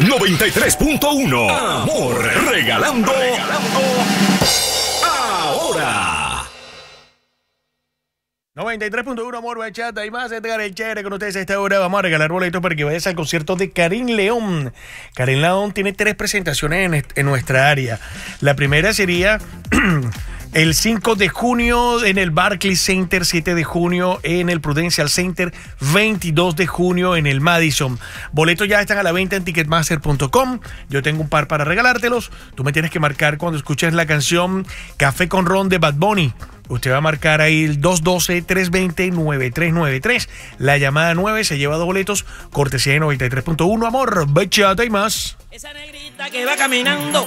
93.1. Amor, regalando ahora. 93.1 Amor, bachata y más. Edgar el Chévere con ustedes a esta hora. Vamos a regalar boletos para que vayas al concierto de Karim León. Karim León tiene 3 presentaciones en nuestra área. La primera sería el 5 de junio en el Barclays Center, 7 de junio en el Prudential Center, 22 de junio en el Madison. Boletos ya están a la venta en ticketmaster.com. Yo tengo un par para regalártelos. Tú me tienes que marcar cuando escuches la canción Café con Ron de Bad Bunny. Usted va a marcar ahí el 212-320-9393. La llamada 9 se lleva 2 boletos. Cortesía de 93.1 Amor, bachata y más. Esa negrita que va caminando